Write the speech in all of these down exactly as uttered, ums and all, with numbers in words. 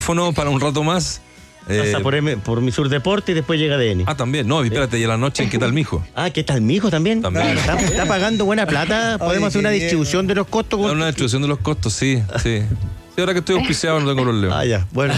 teléfono para un rato más. Pasa eh, por, M, por Mi Sur Deporte y después llega D N. Ah, también. No, espérate, y a la noche, ¿qué tal, mijo? Ah, ¿qué tal, mijo? También. También. Está, está pagando buena plata. Podemos hacer una distribución de los costos. Con... Una distribución de los costos, sí, sí. Sí, ahora que estoy auspiciado no tengo problema. Ah, ya, bueno.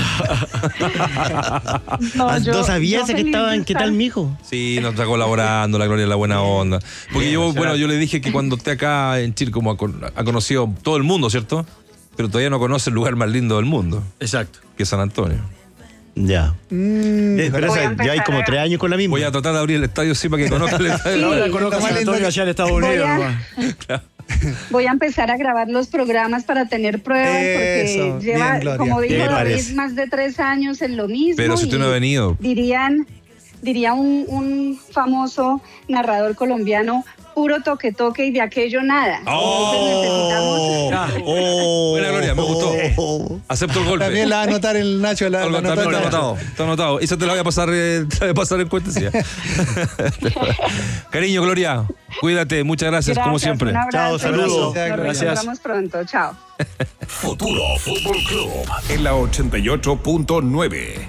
no, yo, ¿No sabías que estaban? ¿Qué tal, mijo? Sí, nos está colaborando, la gloria de la buena onda. Porque Bien, yo, bueno, yo le dije que cuando esté acá en Chile, como ha, ha conocido todo el mundo, ¿cierto? Pero todavía no conoce el lugar más lindo del mundo. Exacto. Que es San Antonio. Ya. Mm, eh, pero esa, ya hay como tres años con la misma. Voy a tratar de abrir el estadio sí para que conozca el estadio. Sí, no, conozca San Antonio allá en Estados Unidos. Claro. Voy a empezar a grabar los programas para tener pruebas. Eso, porque lleva, bien, como dijo bien, David, más de tres años en lo mismo. Pero si usted no ha venido. Dirían, diría un, un famoso narrador colombiano, puro toque toque y de aquello nada. Oh, necesitamos... oh, buena Gloria, me gustó. Oh, acepto el golpe. También la va a anotar el Nacho. La, la también está anotado, está anotado. Eso te la voy a pasar, eh, te la voy a pasar en cuenta. Cariño, Gloria, cuídate, muchas gracias, gracias como siempre. Un abrazo, chao, saludos. Nos vemos pronto, chao. Futuro Fútbol Club en la ochenta y ocho punto nueve.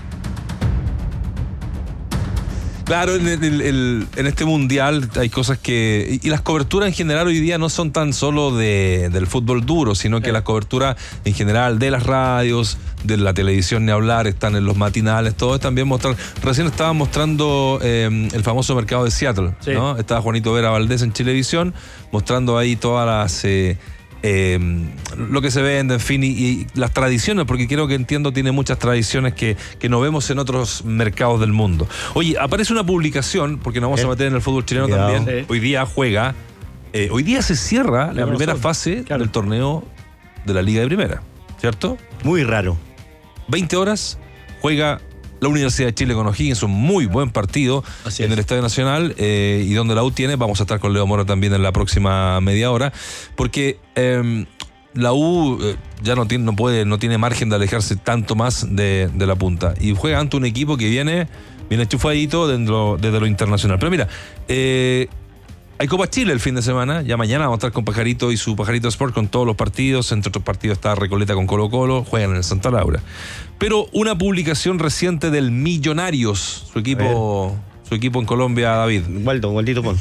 Claro, en, el, el, en este mundial hay cosas que... Y las coberturas en general hoy día no son tan solo de, del fútbol duro, sino que las coberturas en general de las radios, de la televisión ni hablar, están en los matinales, todo es también mostrar... Recién estaba mostrando eh, el famoso mercado de Seattle, sí. ¿no? Estaba Juanito Vera Valdés en Chilevisión, mostrando ahí todas las... Eh, Eh, lo que se vende, en fin, y, y las tradiciones, porque creo que entiendo tiene muchas tradiciones que, que no vemos en otros mercados del mundo. Oye, aparece una publicación, porque nos vamos a meter en el fútbol chileno Cuidado. también. Sí. Hoy día juega, eh, hoy día se cierra la primera fase claro. del torneo de la Liga de Primera, ¿cierto? Muy raro. veinte horas, juega la Universidad de Chile con O'Higgins, un muy buen partido Así en es. el Estadio Nacional, eh, y donde la U tiene, vamos a estar con Leo Mora también en la próxima media hora, porque eh, la U eh, ya no tiene, no puede, no tiene margen de alejarse tanto más de, de la punta, y juega ante un equipo que viene, viene enchufadito dentro, desde lo internacional. Pero mira, eh, hay Copa Chile el fin de semana, ya mañana vamos a estar con Pajarito y su Pajarito Sport con todos los partidos, entre otros partidos está Recoleta con Colo Colo, juegan en el Santa Laura. Pero una publicación reciente del Millonarios, su equipo, su equipo en Colombia, David. Waldo, Waldito Pon.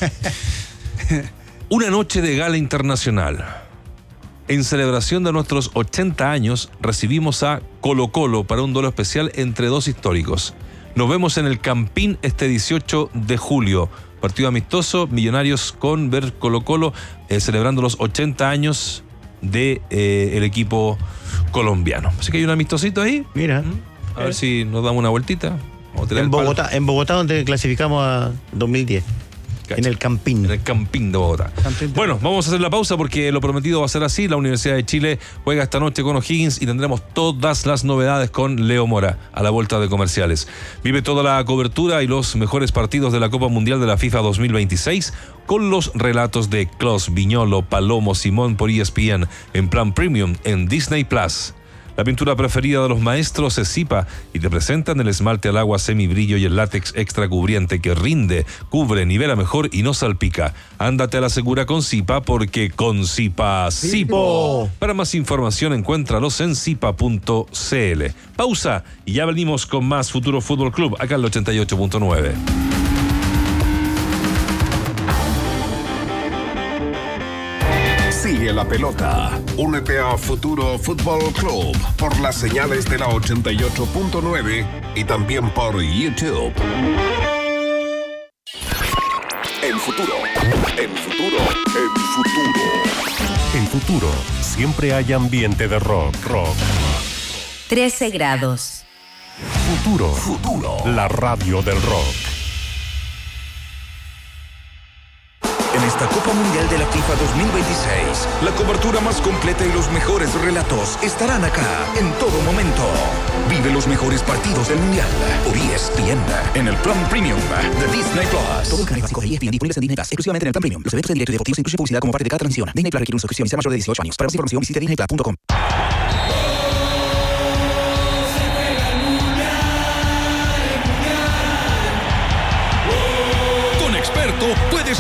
Una noche de gala internacional. En celebración de nuestros ochenta años, recibimos a Colo Colo para un duelo especial entre dos históricos. Nos vemos en el Campín este dieciocho de julio. Partido amistoso, Millonarios con Ver Colo Colo, eh, celebrando los ochenta años del de, eh, equipo colombiano. Así que hay un amistosito ahí. Mira. A eh. ver si nos damos una vueltita. En Bogotá, en Bogotá, donde clasificamos a dos mil diez. Cacha. En el Campín. En el Campín de Bogotá. Campín de... Bueno, vamos a hacer la pausa porque lo prometido va a ser así. La Universidad de Chile juega esta noche con O'Higgins y tendremos todas las novedades con Leo Mora a la vuelta de comerciales. Vive toda la cobertura y los mejores partidos de la Copa Mundial de la FIFA dos mil veintiséis con los relatos de Klaus, Viñolo, Palomo, Simón por E S P N en plan premium en Disney Plus. La pintura preferida de los maestros es Zipa y te presentan el esmalte al agua semibrillo y el látex extra cubriente que rinde, cubre, nivela mejor y no salpica. Ándate a la segura con Zipa porque con Zipa, Zipo. Para más información encuéntralos en zipa punto c l. Pausa y ya venimos con más Futuro Fútbol Club acá en el ochenta y ocho punto nueve. Sigue la pelota. Únete a Futuro Fútbol Club por las señales de la ochenta y ocho punto nueve y también por YouTube. El futuro. El futuro. El futuro. El futuro. Siempre hay ambiente de rock. Rock. trece grados. Futuro. Futuro. La radio del rock. En esta Copa Mundial de la FIFA dos mil veintiséis, la cobertura más completa y los mejores relatos estarán acá en todo momento. Vive los mejores partidos del Mundial por E S P N en el plan premium de Disney Plus. Todo el canal básico de E S P N disponibles en Disney Plus, exclusivamente en el plan premium. Los eventos en directo y deportivos incluyen publicidad como parte de cada transmisión. Disney Plus requiere una suscripción y sea mayor de dieciocho años. Para más información visite disney plus punto com. Puedes jugar en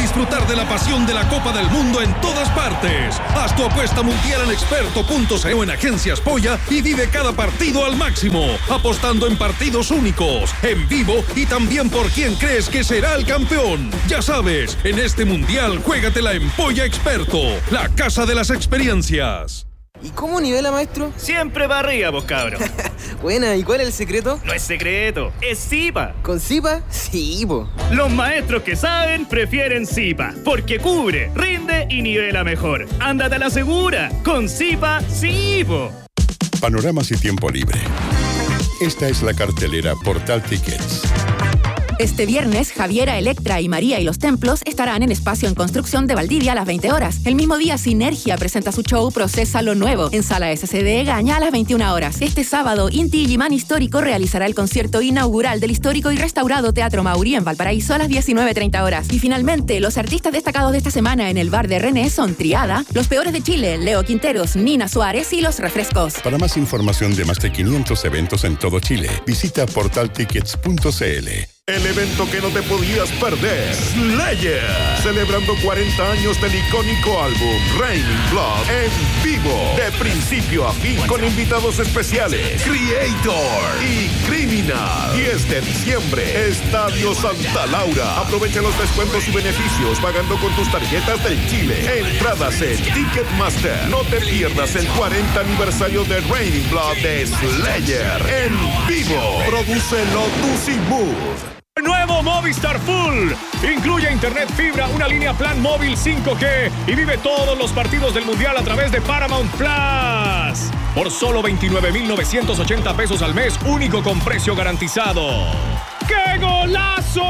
disfrutar de la pasión de la Copa del Mundo en todas partes. Haz tu apuesta mundial en experto punto c o en Agencias Polla y vive cada partido al máximo, apostando en partidos únicos, en vivo y también por quién crees que será el campeón. Ya sabes, en este mundial juégatela en Polla Experto, la casa de las experiencias. ¿Y cómo nivela, maestro? Siempre para arriba, vos, cabro. Buena, ¿y cuál es el secreto? No es secreto, es Zipa. ¿Con Zipa? Sí, po. Los maestros que saben prefieren Zipa, porque cubre, rinde y nivela mejor. Ándate a la segura, con Zipa, sí, po. Panoramas y tiempo libre. Esta es la cartelera Portal Tickets. Este viernes, Javiera, Electra y María y los Templos estarán en Espacio en Construcción de Valdivia a las veinte horas. El mismo día, Sinergia presenta su show Procesa lo Nuevo en Sala S C D Gaña a las veintiuna horas. Este sábado, Inti Illimani Histórico realizará el concierto inaugural del histórico y restaurado Teatro Maurí en Valparaíso a las diecinueve treinta horas. Y finalmente, los artistas destacados de esta semana en el bar de René son Triada, Los Peores de Chile, Leo Quinteros, Nina Suárez y Los Refrescos. Para más información de más de quinientos eventos en todo Chile, visita portal tickets punto c l. El evento que no te podías perder, Slayer, celebrando cuarenta años del icónico álbum Raining Blood en vivo, de principio a fin, con invitados especiales, Creator y Criminal. diez de diciembre, Estadio Santa Laura. Aprovecha los descuentos y beneficios pagando con tus tarjetas del Chile. Entradas en Ticketmaster. No te pierdas el cuarenta aniversario de Raining Blood de Slayer en vivo. Produce Lotus y Mood. Nuevo Movistar Full. Incluye internet fibra, una línea plan móvil cinco G y vive todos los partidos del Mundial a través de Paramount Plus. Por solo veintinueve mil novecientos ochenta pesos al mes, único con precio garantizado. ¡Qué golazo!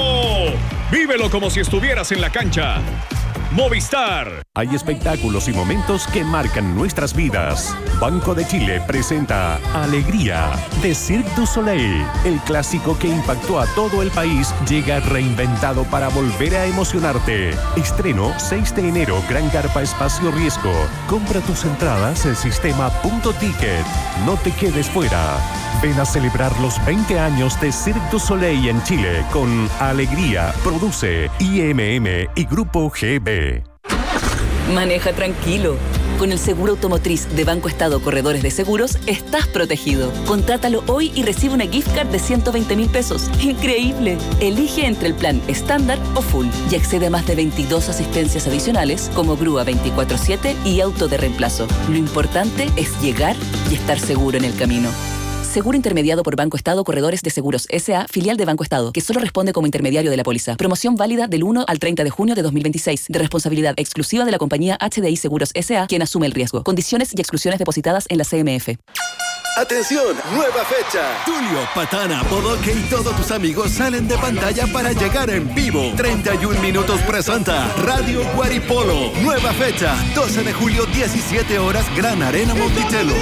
Vívelo como si estuvieras en la cancha. Movistar. Hay espectáculos y momentos que marcan nuestras vidas. Banco de Chile presenta Alegría de Cirque du Soleil. El clásico que impactó a todo el país llega reinventado para volver a emocionarte. Estreno seis de enero, Gran Carpa Espacio Riesgo. Compra tus entradas en sistema punto ticket. No te quedes fuera. Ven a celebrar los veinte años de Cirque du Soleil en Chile con Alegría. Produce I M M y Grupo G B. Maneja tranquilo. Con el seguro automotriz de Banco Estado Corredores de Seguros, estás protegido. Contrátalo hoy y recibe una gift card de ciento veinte mil pesos. ¡Increíble! Elige entre el plan estándar o full y accede a más de veintidós asistencias adicionales como grúa veinticuatro siete y auto de reemplazo. Lo importante es llegar y estar seguro en el camino. Seguro intermediado por Banco Estado Corredores de Seguros S A, filial de Banco Estado, que solo responde como intermediario de la póliza. Promoción válida del uno al treinta de junio de dos mil veintiséis, de responsabilidad exclusiva de la compañía H D I Seguros S A, quien asume el riesgo. Condiciones y exclusiones depositadas en la C M F. ¡Atención! ¡Nueva fecha! Tulio, Patana, Bodoque y todos tus amigos salen de pantalla para llegar en vivo. treinta y un minutos presenta Radio Guaripolo. Nueva fecha, doce de julio, diecisiete horas, Gran Arena Monticello.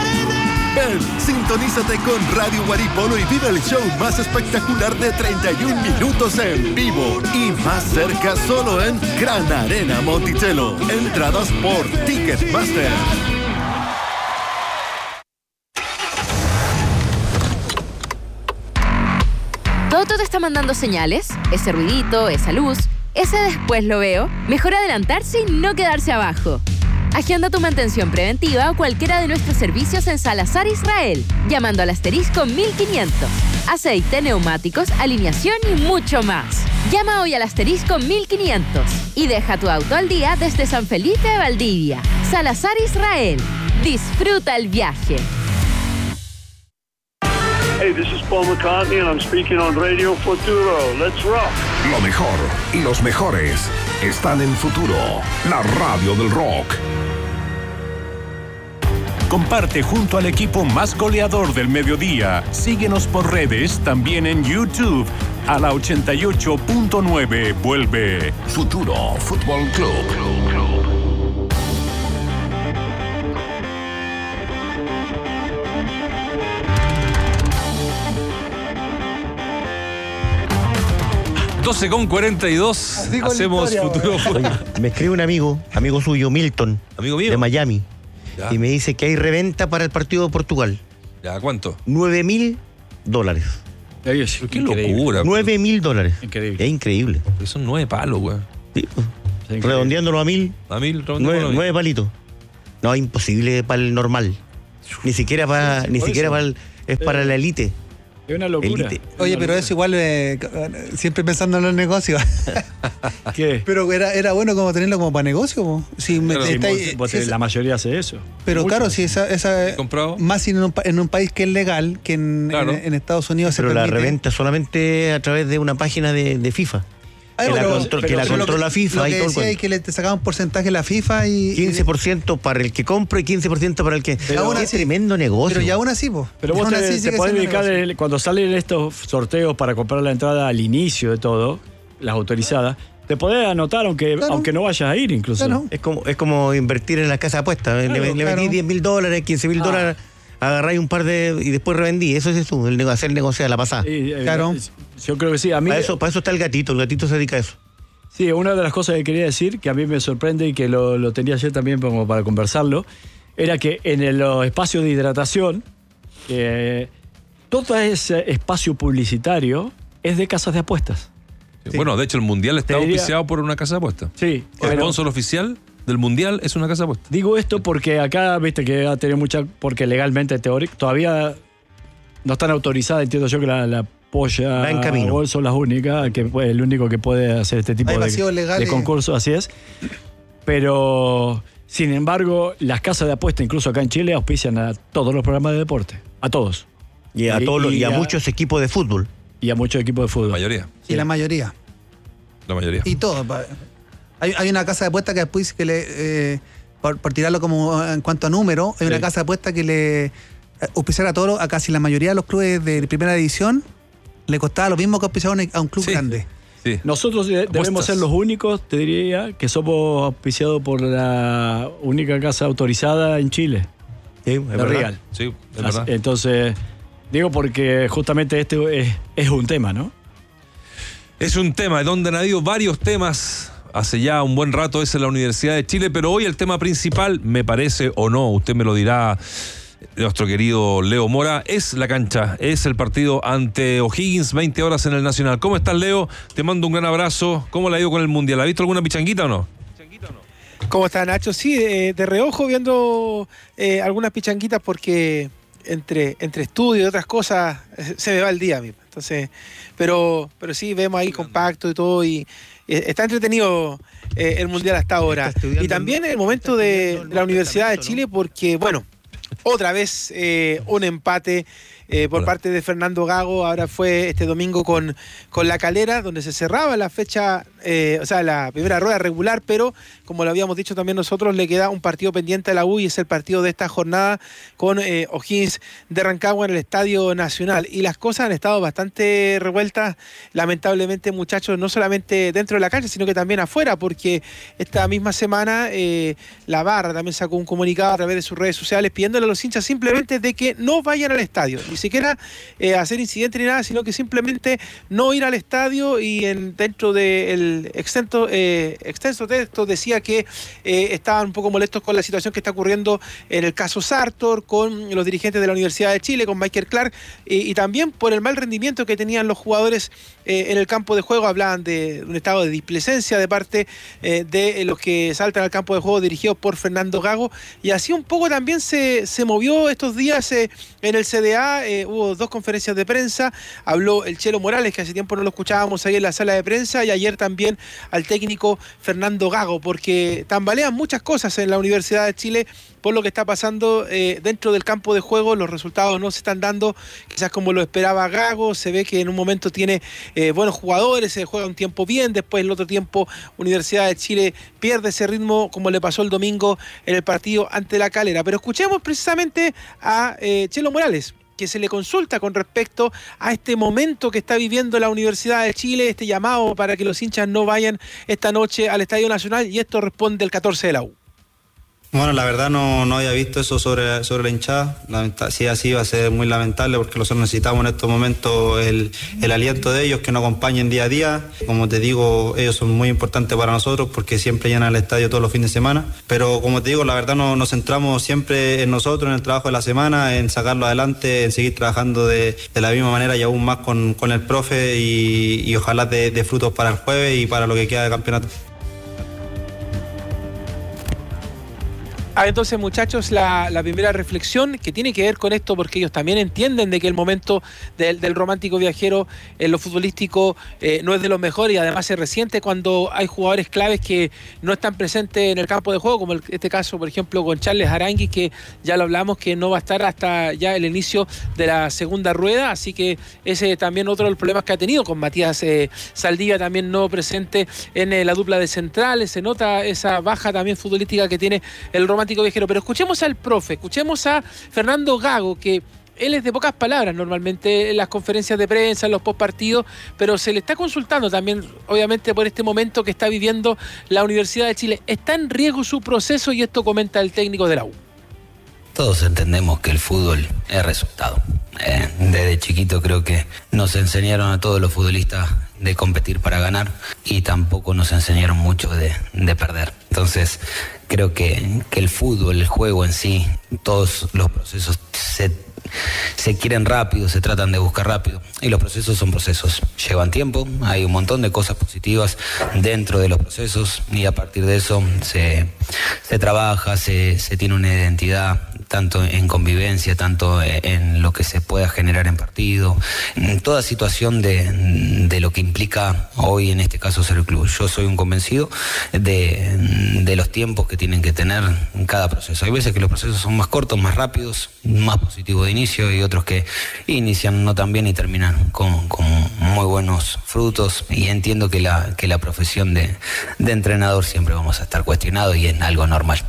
Ven, sintonízate con Radio Guaripolo y vive el show más espectacular de treinta y un minutos en vivo. Y más cerca solo en Gran Arena Monticello. Entradas por Ticketmaster. ¿Toto te está mandando señales? Ese ruidito, esa luz, ese después lo veo. Mejor adelantarse y no quedarse abajo. Agenda tu mantención preventiva o cualquiera de nuestros servicios en Salazar Israel, llamando al asterisco mil quinientos. Aceite, neumáticos, alineación y mucho más. Llama hoy al asterisco mil quinientos y deja tu auto al día desde San Felipe de Valdivia. Salazar Israel. Disfruta el viaje. Hey, this is Paul McCartney and I'm speaking on Radio Futuro. Let's rock. Lo mejor y los mejores están en Futuro, la radio del rock. Comparte junto al equipo más goleador del mediodía. Síguenos por redes, también en YouTube. A la ochenta y ocho punto nueve vuelve Futuro Fútbol Club. Club, Club. doce con cuarenta y dos. Hacemos historia, Futuro Fútbol. Oye, me escribe un amigo, amigo suyo, Milton, amigo mío, de Miami. Ya. Y me dice que hay reventa para el partido de Portugal. ¿Ya cuánto? nueve mil dólares. Qué locura. nueve mil dólares. Increíble. Es increíble. Pero son nueve palos, güey. Sí, pues. Redondeándolo a mil. A mil, nueve, nueve palitos. No, imposible para el normal. Ni siquiera para, sí, sí, ni siquiera para el, es para la élite. Es una locura. Elite. Oye, una pero locura. eso igual, eh, siempre pensando en los negocios. ¿Qué? Pero era, era bueno como tenerlo como para negocio. Po. Si me, Claro, está, si vos, si vos, la mayoría hace eso. Pero Mucho. claro, si esa, esa más si en un, en un país que es legal, que en, claro. en, en Estados Unidos pero se permite. Pero la reventa solamente a través de una página de, de FIFA. Ay, que, pero, la control, pero, que la pero controla lo que, FIFA. Lo que y todo decía es que le te sacaban porcentaje la FIFA y... quince por ciento para el que compra y quince por ciento para el que... Pero es así, tremendo negocio. Pero ya aún así, po. Pero vos te, así te podés dedicar, el, cuando salen estos sorteos para comprar la entrada al inicio de todo, las autorizadas, te podés anotar aunque, claro. aunque no vayas a ir incluso. Claro. Es, como, es como invertir en la casa de apuestas. Claro, le, le claro. metí diez mil dólares, quince mil ah. dólares... Agarráis un par de y después revendí. Eso es eso, el hacer negocio a la pasada. Sí, claro. Yo creo que sí. A mí para eso, para eso está el gatito. El gatito se dedica a eso. Sí, una de las cosas que quería decir, que a mí me sorprende y que lo, lo tenía ayer también como para conversarlo, era que en el, los espacios de hidratación, eh, todo ese espacio publicitario es de casas de apuestas. Sí. Bueno, de hecho el Mundial está diría, auspiciado por una casa de apuestas. Sí. El sponsor oficial del Mundial es una casa de apuestas. Digo esto porque acá, viste, que ha tenido mucha... Porque legalmente, teórico, todavía no están autorizadas, entiendo yo que la... la Polla en camino. Gol son las únicas, que el único que puede hacer este tipo de, de concursos, así es. Pero, sin embargo, las casas de apuesta, incluso acá en Chile, auspician a todos los programas de deporte. A todos. Y a, y, todos los, y, y a, a muchos equipos de fútbol. Y a muchos equipos de fútbol. La mayoría. Sí, la mayoría. La mayoría. Y todo. Hay, hay una casa de apuesta que después que le... Eh, por, por tirarlo como en cuanto a número, hay sí. una casa de apuesta que le auspiciar a todos, a casi la mayoría de los clubes de primera división, le costaba lo mismo que auspiciar a un club sí, grande. Sí. Nosotros debemos Apuestas. ser los únicos, te diría, que somos auspiciados por la única casa autorizada en Chile. Sí, es la verdad. Real. Sí, es verdad. Entonces, digo porque justamente este es, es un tema, ¿no? Es un tema, donde han habido varios temas hace ya un buen rato, es en la Universidad de Chile, pero hoy el tema principal, me parece o no, usted me lo dirá, nuestro querido Leo Mora, es la cancha, es el partido ante O'Higgins, veinte horas en el Nacional. ¿Cómo estás, Leo? Te mando un gran abrazo. ¿Cómo le ha ido con el Mundial? ¿Ha visto alguna pichanguita o no? ¿Cómo está, Nacho? Sí, de, de reojo viendo eh, algunas pichanguitas porque entre, entre estudio y otras cosas eh, se me va el día mismo. Entonces, pero, pero sí, vemos ahí compacto y todo y eh, está entretenido eh, el Mundial hasta ahora. Y también el momento de, de la Universidad de Chile porque, bueno, otra vez eh, un empate eh, por Hola. parte de Fernando Gago. Ahora fue este domingo con, con La Calera, donde se cerraba la fecha, eh, o sea, la primera rueda regular, pero como lo habíamos dicho también nosotros, le queda un partido pendiente a la U y es el partido de esta jornada con eh, O'Higgins de Rancagua en el Estadio Nacional. Y las cosas han estado bastante revueltas, lamentablemente, muchachos, no solamente dentro de la cancha, sino que también afuera, porque esta misma semana eh, la Barra también sacó un comunicado a través de sus redes sociales pidiéndole a los hinchas simplemente de que no vayan al estadio, ni siquiera eh, hacer incidente ni nada, sino que simplemente no ir al estadio. Y en, dentro del extenso, eh, extenso texto decía que eh, estaban un poco molestos con la situación que está ocurriendo en el caso Sartor, con los dirigentes de la Universidad de Chile, con Michael Clark, eh, y también por el mal rendimiento que tenían los jugadores eh, en el campo de juego. Hablaban de un estado de displicencia de parte eh, de los que saltan al campo de juego dirigidos por Fernando Gago, y así un poco también se, se movió estos días eh, en el C D A. Eh, hubo dos conferencias de prensa, habló el Chelo Morales, que hace tiempo no lo escuchábamos ahí en la sala de prensa, y ayer también al técnico Fernando Gago, porque tambalean muchas cosas en la Universidad de Chile por lo que está pasando eh, dentro del campo de juego. Los resultados no se están dando quizás como lo esperaba Gago. Se ve que en un momento tiene eh, buenos jugadores, se juega un tiempo bien, después el otro tiempo Universidad de Chile pierde ese ritmo, como le pasó el domingo en el partido ante La Calera. Pero escuchemos precisamente a eh, Chelo Morales, que se le consulta con respecto a este momento que está viviendo la Universidad de Chile, este llamado para que los hinchas no vayan esta noche al Estadio Nacional, y esto responde el catorce de la U. Bueno, la verdad no, no había visto eso sobre, sobre la hinchada. Lamenta, si así va a ser muy lamentable, porque nosotros necesitamos en estos momentos el, el aliento de ellos, que nos acompañen día a día. Como te digo, ellos son muy importantes para nosotros porque siempre llenan el estadio todos los fines de semana. Pero como te digo, la verdad no, nos centramos siempre en nosotros, en el trabajo de la semana, en sacarlo adelante, en seguir trabajando de, de la misma manera y aún más con, con el profe, y, y ojalá de, de frutos para el jueves y para lo que queda de campeonato. Ah, entonces, muchachos, la, la primera reflexión que tiene que ver con esto, porque ellos también entienden de que el momento del, del romántico viajero en lo futbolístico eh, no es de los mejores y además se resiente cuando hay jugadores claves que no están presentes en el campo de juego, como en este caso, por ejemplo, con Charles Arangui, que ya lo hablamos, que no va a estar hasta ya el inicio de la segunda rueda, así que ese también otro de los problemas que ha tenido con Matías eh, Saldivia, también no presente en eh, la dupla de centrales. Se nota esa baja también futbolística que tiene el romántico viajero. Pero escuchemos al profe, escuchemos a Fernando Gago, que él es de pocas palabras normalmente en las conferencias de prensa, en los postpartidos, pero se le está consultando también, obviamente, por este momento que está viviendo la Universidad de Chile. ¿Está en riesgo su proceso? Y esto comenta el técnico de la U. Todos entendemos que el fútbol es resultado. Eh, desde chiquito creo que nos enseñaron a todos los futbolistas de competir para ganar y tampoco nos enseñaron mucho de, de perder. Entonces creo que, que el fútbol, el juego en sí, todos los procesos se, se quieren rápido, se tratan de buscar rápido y los procesos son procesos, llevan tiempo, hay un montón de cosas positivas dentro de los procesos y a partir de eso se, se trabaja, se, se tiene una identidad tanto en convivencia, tanto en lo que se pueda generar en partido, en toda situación de, de lo que implica hoy en este caso ser el club. Yo soy un convencido de, de los tiempos que tienen que tener en cada proceso. Hay veces que los procesos son más cortos, más rápidos, más positivos de inicio y otros que inician no tan bien y terminan con, con muy buenos frutos y entiendo que la, que la profesión de, de entrenador siempre vamos a estar cuestionados y es algo normal.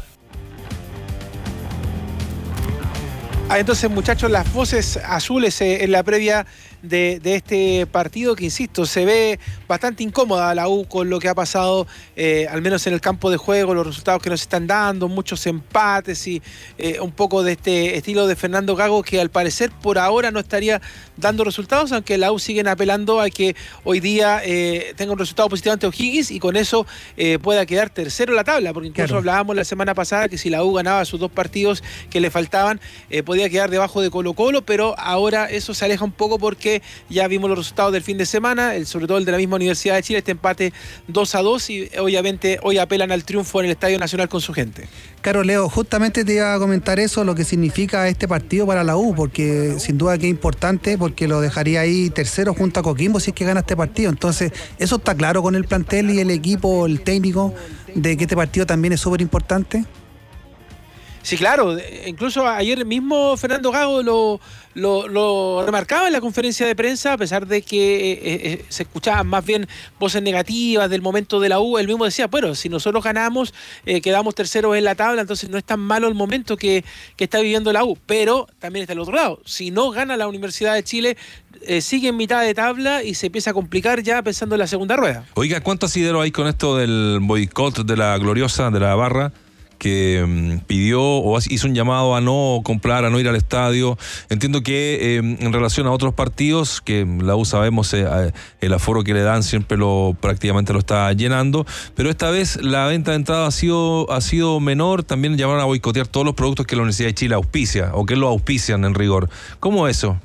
Ah, entonces, muchachos, las voces azules eh, en la previa de, de este partido, que insisto, se ve bastante incómoda la U con lo que ha pasado, eh, al menos en el campo de juego, los resultados que nos están dando, muchos empates y eh, un poco de este estilo de Fernando Gago, que al parecer por ahora no estaría dando resultados, aunque la U siguen apelando a que hoy día eh, tenga un resultado positivo ante O'Higgins y con eso eh, pueda quedar tercero en la tabla, porque incluso claro, hablábamos la semana pasada que si la U ganaba sus dos partidos que le faltaban, eh, podía quedar debajo de Colo Colo, pero ahora eso se aleja un poco porque ya vimos los resultados del fin de semana, el, sobre todo el de la misma Universidad de Chile, este empate dos a dos y obviamente hoy apelan al triunfo en el Estadio Nacional con su gente. Claro, Leo, justamente te iba a comentar eso, lo que significa este partido para la U, porque sin duda que es importante, porque lo dejaría ahí tercero junto a Coquimbo si es que gana este partido. Entonces, eso está claro con el plantel y el equipo, el técnico, de que este partido también es súper importante. Sí, claro, incluso ayer mismo Fernando Gago lo, lo, lo remarcaba en la conferencia de prensa, a pesar de que eh, eh, se escuchaban más bien voces negativas del momento de la U. Él mismo decía, bueno, si nosotros ganamos, eh, quedamos terceros en la tabla, entonces no es tan malo el momento que, que está viviendo la U, pero también está el otro lado. Si no gana la Universidad de Chile, eh, sigue en mitad de tabla y se empieza a complicar ya pensando en la segunda rueda. Oiga, ¿cuánto asidero hay con esto del boicot de la gloriosa, de la barra? Que um, pidió o hizo un llamado a no comprar, a no ir al estadio. Entiendo que eh, en relación a otros partidos, que la U sabemos eh, el aforo que le dan siempre lo prácticamente lo está llenando, pero esta vez la venta de entrada ha sido, ha sido menor. También llamaron a boicotear todos los productos que la Universidad de Chile auspicia o que lo auspician en rigor. ¿Cómo es eso?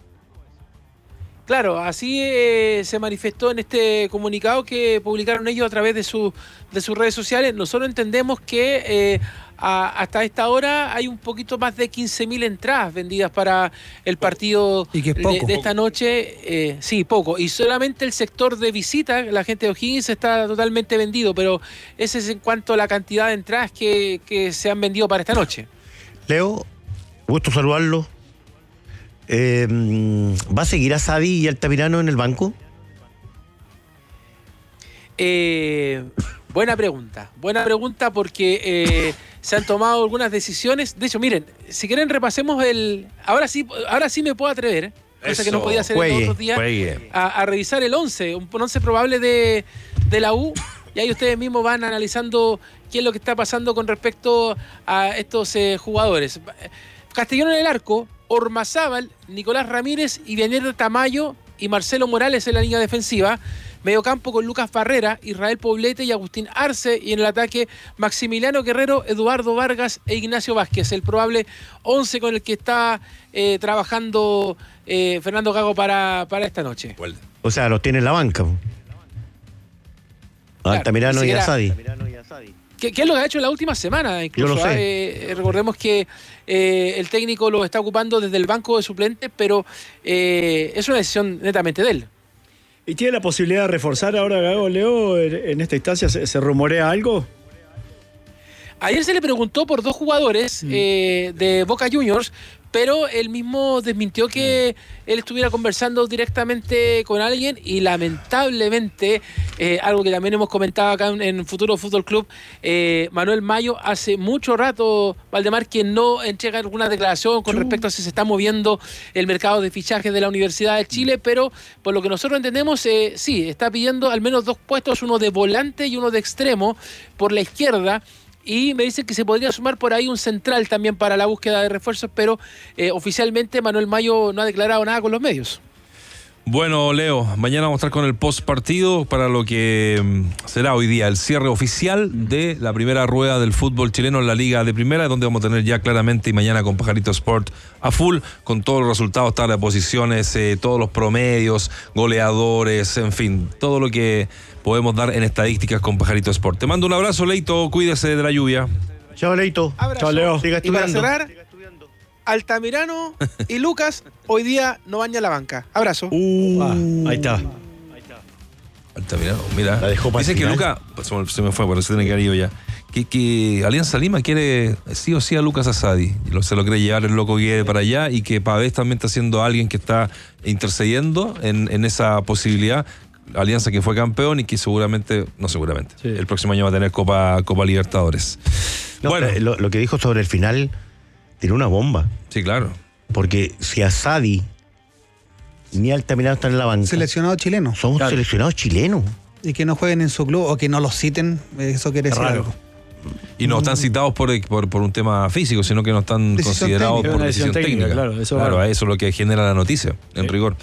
Claro, así eh, se manifestó en este comunicado que publicaron ellos a través de, su, de sus redes sociales. Nosotros entendemos que eh, a, hasta esta hora hay un poquito más de quince mil entradas vendidas para el partido ¿Y que es poco? de, de esta noche. Eh, sí, poco. Y solamente el sector de visita, la gente de O'Higgins, está totalmente vendido, pero ese es en cuanto a la cantidad de entradas que, que se han vendido para esta noche. Leo, gusto saludarlo. Eh, ¿Va a seguir a Sadi y Altamirano en el banco? Eh, buena pregunta, buena pregunta porque eh, se han tomado algunas decisiones. De hecho, miren, si quieren repasemos el... Ahora sí, ahora sí me puedo atrever, ¿eh? Cosa Eso, que no podía hacer juegue, en los otros días, a, a revisar el once, un once probable de, de la U, y ahí ustedes mismos van analizando qué es lo que está pasando con respecto a estos eh, jugadores. Castellón en el arco, Ormazábal, Nicolás Ramírez y Vianero Tamayo y Marcelo Morales en la línea defensiva. Mediocampo con Lucas Barrera, Israel Poblete y Agustín Arce. Y en el ataque, Maximiliano Guerrero, Eduardo Vargas e Ignacio Vázquez. El probable once con el que está eh, trabajando eh, Fernando Gago para, para esta noche. O sea, los tiene en la banca. Claro, Altamirano y Asadi. ¿Qué, ¿Qué es lo que ha hecho en la última semana? Incluso, Yo lo sé. eh, recordemos que eh, el técnico lo está ocupando desde el banco de suplentes, pero eh, es una decisión netamente de él. ¿Y tiene la posibilidad de reforzar ahora Gago Leo en, en esta instancia? ¿Se, se rumorea algo? Ayer se le preguntó por dos jugadores mm. eh, de Boca Juniors, pero él mismo desmintió que él estuviera conversando directamente con alguien y lamentablemente, eh, algo que también hemos comentado acá en, en Futuro Fútbol Club, eh, Manuel Mayo hace mucho rato, Valdemar, que no entrega alguna declaración con respecto a si se está moviendo el mercado de fichajes de la Universidad de Chile, pero por lo que nosotros entendemos, eh, sí, está pidiendo al menos dos puestos, uno de volante y uno de extremo por la izquierda. Y me dicen que se podría sumar por ahí un central también para la búsqueda de refuerzos, pero eh, oficialmente Manuel Mayo no ha declarado nada con los medios. Bueno, Leo, mañana vamos a estar con el post partido para lo que um, será hoy día el cierre oficial de la primera rueda del fútbol chileno en la Liga de Primera, donde vamos a tener ya claramente y mañana con Pajarito Sport a full, con todos los resultados, tabla de posiciones, eh, todos los promedios, goleadores, en fin, todo lo que podemos dar en estadísticas con Pajarito Sport. Te mando un abrazo, Leito, cuídese de la lluvia. Chao, Leito. Abrazo. Chao, Leo. Siga y para cerrar, Altamirano y Lucas hoy día no baña la banca. Abrazo. Uh, ah, ahí está. Altamirano, mira. La dejó para Dice que final. Lucas, se me fue, pero se tiene que haber ido ya. Que, que Alianza Lima quiere sí o sí a Lucas Asadi. Se lo quiere llevar el loco Guede para allá y que Pavés también está siendo alguien que está intercediendo en, en esa posibilidad. Alianza que fue campeón y que seguramente, no seguramente, sí. el próximo año va a tener Copa, Copa Libertadores. No, bueno, lo, lo que dijo sobre el final tiene una bomba. Sí, claro. Porque si Asadi ni Altamirano están en la banca. Seleccionados chilenos. Somos claro. seleccionados chilenos. Y que no jueguen en su club o que no los citen, eso quiere decir Raro. algo. Y no están citados por, por, por un tema físico, sino que no están decisión considerados técnica. por decisión, decisión técnica. técnica. Claro, eso, claro claro. eso es lo que genera la noticia, en sí. rigor.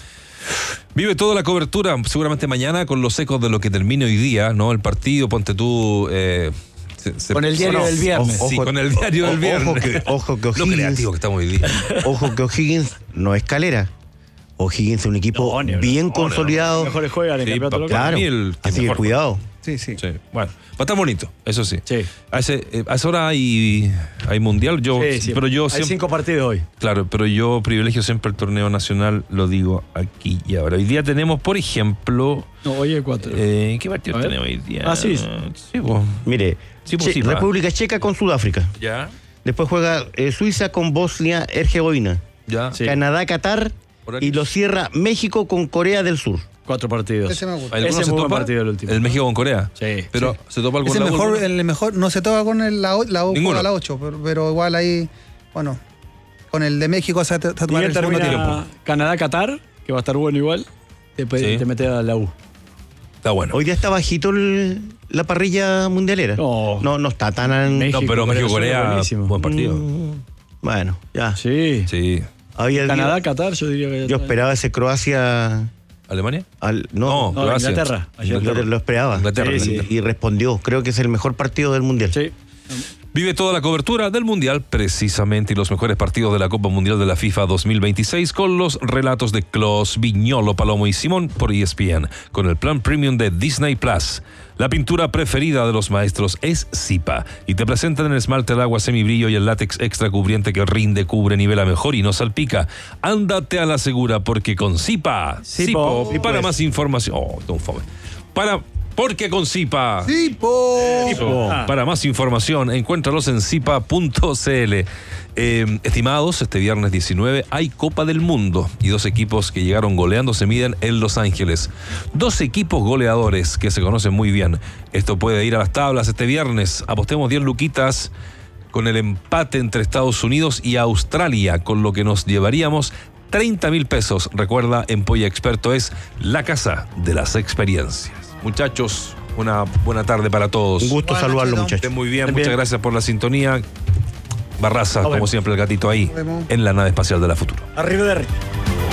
Vive toda la cobertura, seguramente mañana, con los ecos de lo que termine hoy día, ¿no? El partido, ponte tú. Eh, se, se, con el diario no, del viernes. Ojo, sí, con el diario del viernes. Ojo que, ojo que O'Higgins. Lo creativo que estamos hoy día. Ojo que O'Higgins no es Calera. O'Higgins es un equipo no, no, bien no, consolidado. Los mejores juegan en el campeonato local. Claro, el que así que cuidado. Sí, sí, sí. Bueno, va a estar bonito, eso sí. sí. A, ese, a esa hora hay, hay mundial, yo, sí, sí. pero yo hay siempre, cinco partidos hoy. Claro, pero yo privilegio siempre el torneo nacional, lo digo aquí y ahora. Hoy día tenemos, por ejemplo. No, hoy hay cuatro. Eh, ¿Qué partido tenemos hoy día? Ah, sí. sí pues. Mire, sí, pues, sí, República Checa con Sudáfrica. Ya. Después juega eh, Suiza con Bosnia Herzegovina. Ya. Sí. Canadá, Qatar. Y lo cierra México con Corea del Sur. Cuatro partidos. Ese me gusta. ¿Ese es se un topa? partido el último. El México con Corea. Sí. Pero sí. se topa algún es el lado. mejor, el mejor, no se topa con el, la, la, la, la ocho, pero, pero igual ahí, bueno, con el de México se va a tomar el segundo tiempo. Canadá-Qatar, que va a estar bueno igual. Después sí. te metes a la U. Está bueno. Hoy día está bajito el, la parrilla mundialera. No, no, no está tan. En... México, no, pero México-Corea, buen partido. Mm, bueno, ya. Sí. Sí. Canadá, Qatar, yo diría que. Yo esperaba ese Croacia. ¿Alemania? Al, no, no, no Inglaterra. Inglaterra. Lo esperaba. Inglaterra, sí, Inglaterra. Sí. Y respondió. Creo que es el mejor partido del mundial. Sí. Vive toda la cobertura del Mundial, precisamente, y los mejores partidos de la Copa Mundial de la FIFA dos mil veintiséis con los relatos de Klos, Viñolo, Palomo y Simón por E S P N, con el plan premium de Disney Plus. La pintura preferida de los maestros es Zipa y te presentan el esmalte de agua semibrillo y el látex extra cubriente que rinde, cubre, nivela mejor y no salpica. Ándate a la segura porque con Zipa, Zipo, y para más información, oh, don fome. Para Porque con Zipa. Zipo. Zipo. Ah. Para más información, encuéntralos en zipa punto c l. Eh, estimados, este viernes diecinueve hay Copa del Mundo y dos equipos que llegaron goleando se miden en Los Ángeles. Dos equipos goleadores que se conocen muy bien. Esto puede ir a las tablas este viernes. Apostemos diez luquitas con el empate entre Estados Unidos y Australia, con lo que nos llevaríamos treinta mil pesos. Recuerda, en Polla Experto es la casa de las experiencias. Muchachos, una buena tarde para todos. Un gusto Buenas saludarlo, noches, muchachos. Estén muy bien, Estén muchas bien. gracias por la sintonía. Barraza, como siempre, el gatito ahí, en la nave espacial de la Futuro. Arriba de arriba.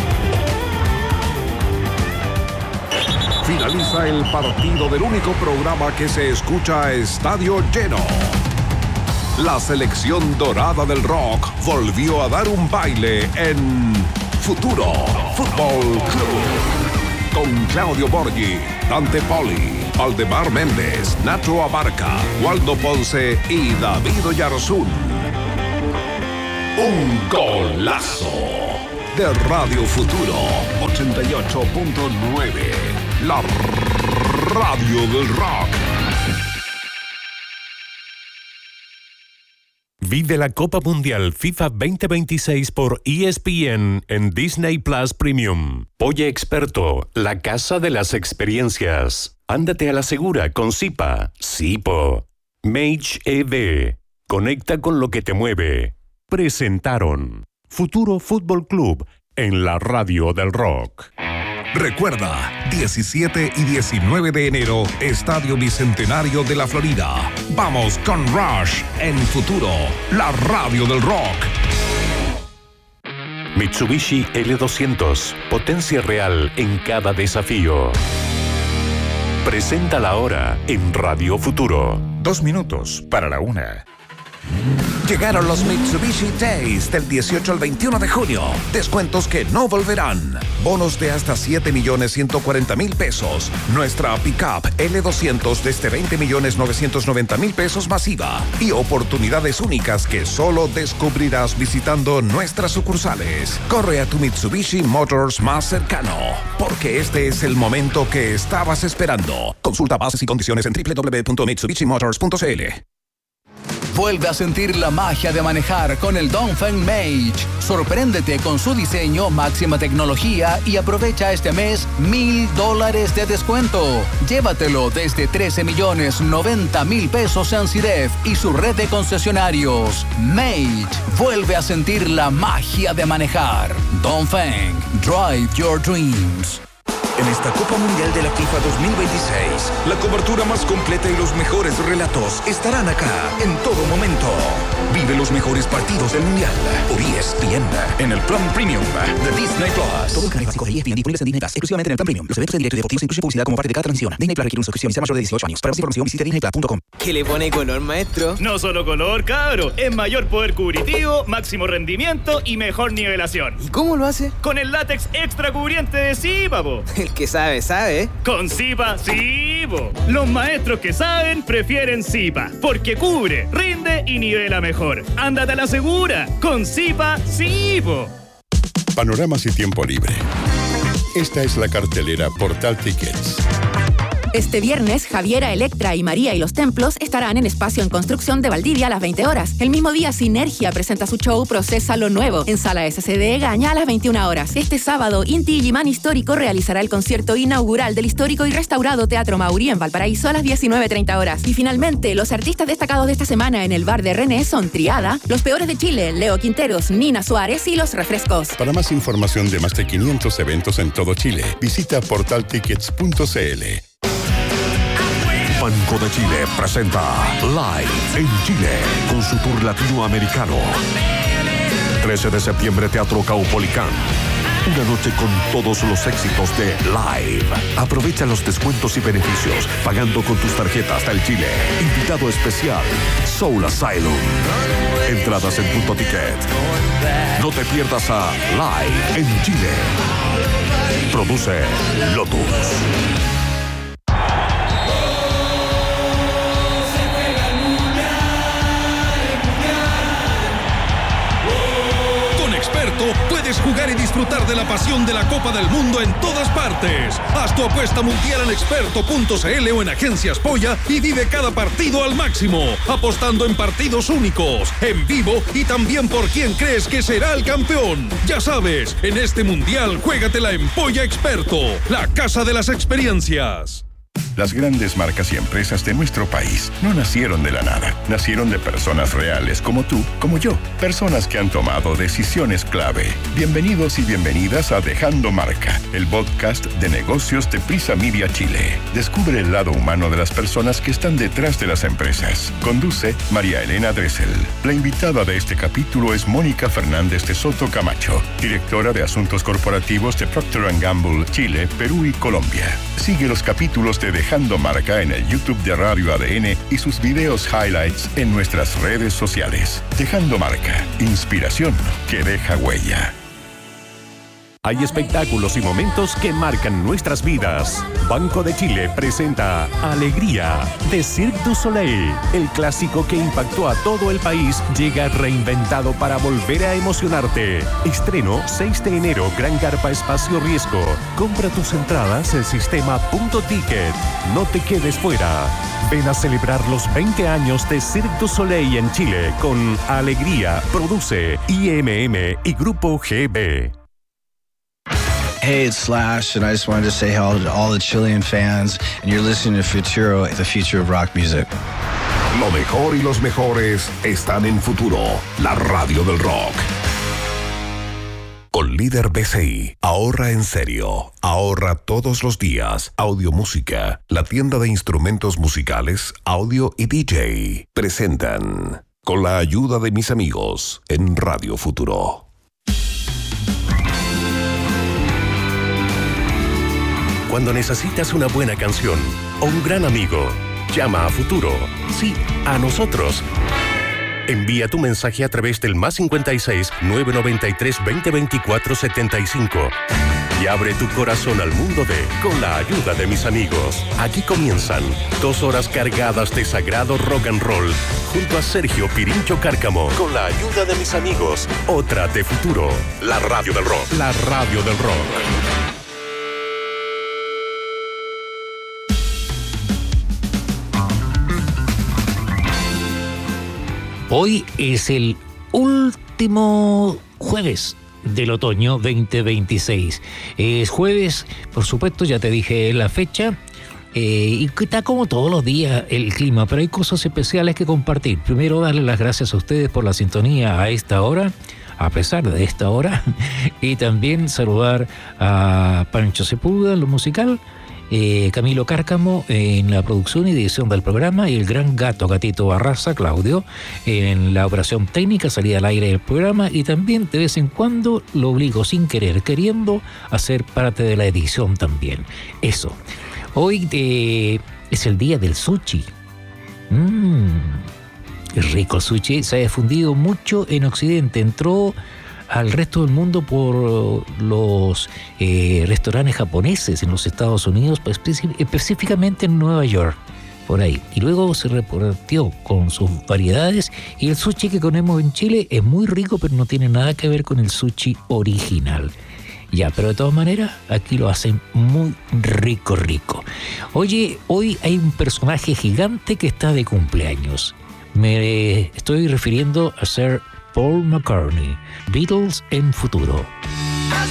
Finaliza el partido del único programa que se escucha a estadio lleno. La selección dorada del rock volvió a dar un baile en Futuro Fútbol Club. Con Claudio Borghi, Dante Poli, Aldemar Méndez, Nacho Abarca, Waldo Ponce y David Oyarzún. Un golazo de Radio Futuro ochenta y ocho punto nueve, la radio del rock. Vive la Copa Mundial FIFA veinte veintiséis por E S P N en Disney Plus Premium. Polla Experto, la casa de las experiencias. Ándate a la segura con Zipa, Zipo. Mage E V, conecta con lo que te mueve. Presentaron Futuro Fútbol Club en la radio del rock. Recuerda, diecisiete y diecinueve de enero, Estadio Bicentenario de la Florida. Vamos con Rush en Futuro, la radio del rock. Mitsubishi L doscientos, potencia real en cada desafío. Presenta la hora en Radio Futuro. Dos minutos para la una. Llegaron los Mitsubishi Days del dieciocho al veintiuno de junio. Descuentos que no volverán. Bonos de hasta siete millones ciento cuarenta mil pesos. Nuestra pickup L doscientos desde veinte millones novecientos noventa mil pesos masiva. Y oportunidades únicas que solo descubrirás visitando nuestras sucursales. Corre a tu Mitsubishi Motors más cercano, porque este es el momento que estabas esperando. Consulta bases y condiciones en doble u doble u doble u punto mitsubishi motors punto c l. Vuelve a sentir la magia de manejar con el Dongfeng Mage. Sorpréndete con su diseño, máxima tecnología y aprovecha este mes mil dólares de descuento. Llévatelo desde trece millones noventa mil pesos en C I D E F y su red de concesionarios. Mage, vuelve a sentir la magia de manejar. Dongfeng, drive your dreams. En esta Copa Mundial de la FIFA dos mil veintiséis, la cobertura más completa y los mejores relatos estarán acá en todo momento. Vive los mejores partidos del Mundial por E S P N en el plan Premium de Disney Plus. Todo el canal básico de E S P N disponibles en Disney Plus, exclusivamente en el plan Premium. Los eventos en directo y deportivos incluyen publicidad como parte de cada transmisión. Disney Plus requiere una suscripción y sea mayor de dieciocho años. Para más información visite disney plus punto com. ¿Qué le pone color, maestro? No solo color, cabro. Es mayor poder cubritivo, máximo rendimiento y mejor nivelación. ¿Y cómo lo hace? Con el látex extra cubriente de Zipa, po. El que sabe, sabe. Con Zipa, sí, po. Los maestros que saben prefieren Zipa, porque cubre, rinde y nivela mejor. Ándate a la segura. Con Zipa, sí, po. Panoramas y tiempo libre. Esta es la cartelera Portal Tickets. Este viernes, Javiera, Electra y María y los Templos estarán en Espacio en Construcción de Valdivia a las veinte horas. El mismo día, Sinergia presenta su show Procesa lo Nuevo en Sala S C D Gaña a las veintiuna horas. Este sábado, Inti Illimani Histórico realizará el concierto inaugural del histórico y restaurado Teatro Maurí en Valparaíso a las diecinueve treinta horas. Y finalmente, los artistas destacados de esta semana en el bar de René son Triada, Los Peores de Chile, Leo Quinteros, Nina Suárez y Los Refrescos. Para más información de más de quinientos eventos en todo Chile, visita portal tickets punto c l. Banco de Chile presenta Live en Chile con su tour latinoamericano. trece de septiembre, Teatro Caupolicán. Una noche con todos los éxitos de Live. Aprovecha los descuentos y beneficios pagando con tus tarjetas del Chile. Invitado especial, Soul Asylum. Entradas en Punto Ticket. No te pierdas a Live en Chile. Produce Lotus. Puedes jugar y disfrutar de la pasión de la Copa del Mundo en todas partes. Haz tu apuesta mundial en experto punto c l o en Agencias Polla y vive cada partido al máximo, apostando en partidos únicos, en vivo y también por quién crees que será el campeón. Ya sabes, en este mundial juégatela en Polla Experto, la casa de las experiencias. Las grandes marcas y empresas de nuestro país no nacieron de la nada. Nacieron de personas reales como tú, como yo. Personas que han tomado decisiones clave. Bienvenidos y bienvenidas a Dejando Marca, el podcast de negocios de Prisa Media Chile. Descubre el lado humano de las personas que están detrás de las empresas. Conduce María Elena Dressel. La invitada de este capítulo es Mónica Fernández de Soto Camacho, directora de Asuntos Corporativos de Procter and Gamble, Chile, Perú y Colombia. Sigue los capítulos de Dejando Marca en el YouTube de Radio A D N y sus videos highlights en nuestras redes sociales. Dejando Marca, inspiración que deja huella. Hay espectáculos y momentos que marcan nuestras vidas. Banco de Chile presenta Alegría de Cirque du Soleil. El clásico que impactó a todo el país llega reinventado para volver a emocionarte. Estreno seis de enero, Gran Carpa Espacio Riesgo. Compra tus entradas en sistema punto ticket. No te quedes fuera. Ven a celebrar los veinte años de Cirque du Soleil en Chile con Alegría. Produce I M M y Grupo G B. Hey, it's Slash, and I just wanted to say hello to all the Chilean fans, and you're listening to Futuro, the future of rock music. Lo mejor y los mejores están en Futuro, la radio del rock. Con Líder B C I, ahorra en serio, ahorra todos los días. Audio Música, la tienda de instrumentos musicales, audio y D J, presentan Con la ayuda de mis amigos en Radio Futuro. Cuando necesitas una buena canción o un gran amigo, llama a Futuro. Sí, a nosotros. Envía tu mensaje a través del más cincuenta y seis, nueve noventa y tres, veinte veinticuatro, setenta y cinco y abre tu corazón al mundo de Con la ayuda de mis amigos. Aquí comienzan dos horas cargadas de sagrado rock and roll junto a Sergio Pirincho Cárcamo. Con la ayuda de mis amigos, otra de Futuro, la radio del rock. La radio del rock. Hoy es el último jueves del otoño veinte veintiséis. Es jueves, por supuesto, ya te dije la fecha. Eh, y está como todos los días el clima, pero hay cosas especiales que compartir. Primero, darle las gracias a ustedes por la sintonía a esta hora, a pesar de esta hora. Y también saludar a Pancho Sepúlveda en lo musical, Eh, Camilo Cárcamo en la producción y edición del programa, y el gran gato, Gatito Barraza, Claudio, en la operación técnica, salida al aire del programa, y también de vez en cuando lo obligo sin querer, queriendo, a ser parte de la edición también. Eso. Hoy eh, es el día del sushi. Mmm, es rico el sushi, se ha difundido mucho en Occidente, entró al resto del mundo por los eh, restaurantes japoneses en los Estados Unidos, específicamente en Nueva York, por ahí. Y luego se repartió con sus variedades, y el sushi que comemos en Chile es muy rico, pero no tiene nada que ver con el sushi original. Ya, pero de todas maneras, aquí lo hacen muy rico, rico. Oye, hoy hay un personaje gigante que está de cumpleaños. Me estoy refiriendo a Sir Paul McCartney, Beatles en Futuro.